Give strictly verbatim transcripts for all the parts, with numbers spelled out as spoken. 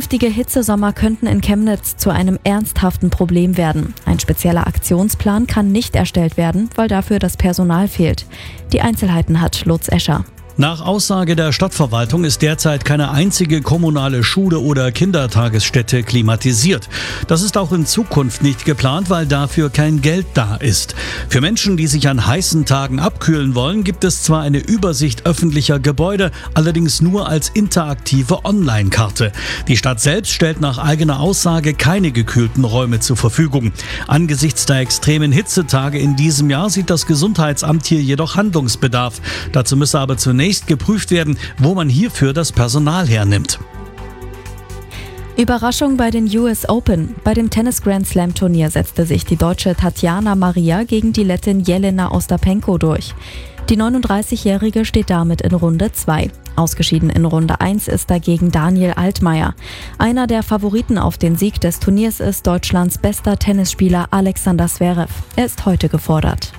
Künftige Hitzesommer könnten in Chemnitz zu einem ernsthaften Problem werden. Ein spezieller Aktionsplan kann nicht erstellt werden, weil dafür das Personal fehlt. Die Einzelheiten hat Lutz Escher. Nach Aussage der Stadtverwaltung ist derzeit keine einzige kommunale Schule oder Kindertagesstätte klimatisiert. Das ist auch in Zukunft nicht geplant, weil dafür kein Geld da ist. Für Menschen, die sich an heißen Tagen abkühlen wollen, gibt es zwar eine Übersicht öffentlicher Gebäude, allerdings nur als interaktive Online-Karte. Die Stadt selbst stellt nach eigener Aussage keine gekühlten Räume zur Verfügung. Angesichts der extremen Hitzetage in diesem Jahr sieht das Gesundheitsamt hier jedoch Handlungsbedarf. Dazu müsse aber zunächst geprüft werden, wo man hierfür das Personal hernimmt. Überraschung bei den U S Open. Bei dem Tennis-Grand-Slam-Turnier setzte sich die Deutsche Tatjana Maria gegen die Lettin Jelena Ostapenko durch. Die neununddreißigjährige steht damit in Runde zwei. Ausgeschieden in Runde eins ist dagegen Daniel Altmaier. Einer der Favoriten auf den Sieg des Turniers ist Deutschlands bester Tennisspieler Alexander Zverev. Er ist heute gefordert.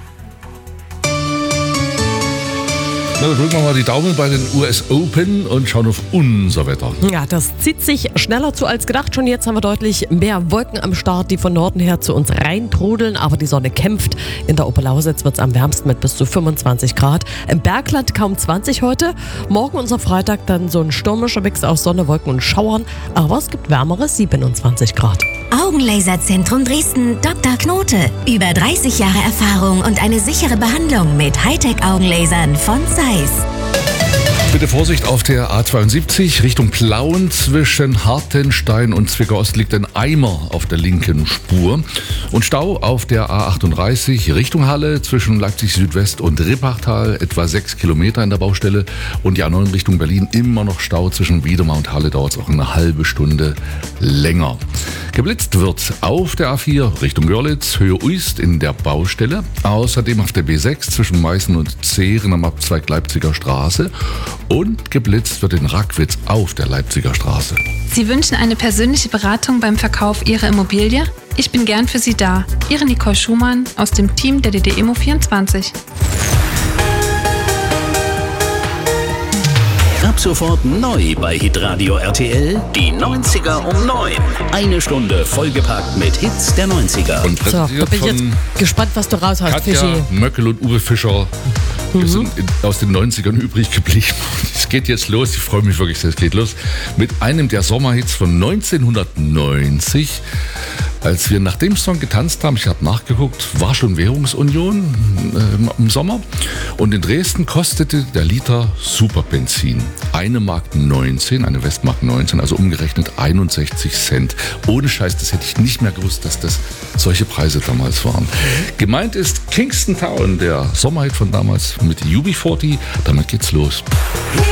Na, dann drücken wir mal die Daumen bei den U S Open und schauen auf unser Wetter. Ja, das zieht sich schneller zu als gedacht. Schon jetzt haben wir deutlich mehr Wolken am Start, die von Norden her zu uns reintrudeln. Aber die Sonne kämpft. In der Oberlausitz wird es am wärmsten mit bis zu fünfundzwanzig Grad. Im Bergland kaum zwanzig heute. Morgen, unser Freitag, dann so ein stürmischer Mix aus Sonne, Wolken und Schauern. Aber es gibt wärmere siebenundzwanzig Grad. Augenlaserzentrum Dresden, Doktor Knote. Über dreißig Jahre Erfahrung und eine sichere Behandlung mit Hightech-Augenlasern von Zeiss. Bitte Vorsicht auf der A zweiundsiebzig Richtung Plauen. Zwischen Hartenstein und Zwickau Ost liegt ein Eimer auf der linken Spur. Und Stau auf der A achtunddreißig Richtung Halle zwischen Leipzig Südwest und Rippachtal. Etwa sechs Kilometer in der Baustelle. Und die A neun Richtung Berlin immer noch Stau zwischen Wiedemar und Halle. Dauert es auch eine halbe Stunde länger. Geblitzt wird auf der A vier Richtung Görlitz, Höhe Uist in der Baustelle. Außerdem auf der B sechs zwischen Meißen und Zehren am Abzweig Leipziger Straße. Und geblitzt wird in Rackwitz auf der Leipziger Straße. Sie wünschen eine persönliche Beratung beim Verkauf Ihrer Immobilie? Ich bin gern für Sie da. Ihre Nicole Schumann aus dem Team der D D Immo vierundzwanzig. Ab sofort neu bei Hitradio R T L, die neunziger um neun. Eine Stunde vollgepackt mit Hits der neunziger. Und So, da präsentiert bin ich jetzt von gespannt, was du raushaust, Katja Fischi. Möckel und Uwe Fischer. Wir sind in, aus den neunzigern übrig geblieben. Es geht jetzt los, ich freue mich wirklich sehr, es geht los mit einem der Sommerhits von neunzehnhundertneunzig. Als wir nach dem Song getanzt haben, ich habe nachgeguckt, war schon Währungsunion äh, im Sommer. Und in Dresden kostete der Liter Superbenzin eine Mark neunzehn, eine Westmark neunzehn, also umgerechnet einundsechzig Cent. Ohne Scheiß, das hätte ich nicht mehr gewusst, dass das solche Preise damals waren. Gemeint ist Kingston Town, der Sommerhit von damals mit U B vierzig. Damit geht's los.